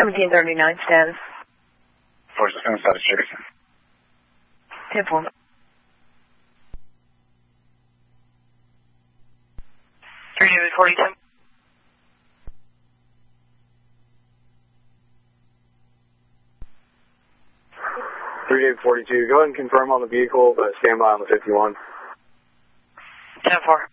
1739 status. Force assume status Jefferson. 10-4. David 42. David 42. Go ahead and confirm on the vehicle, but stand by on the 51. 10-4.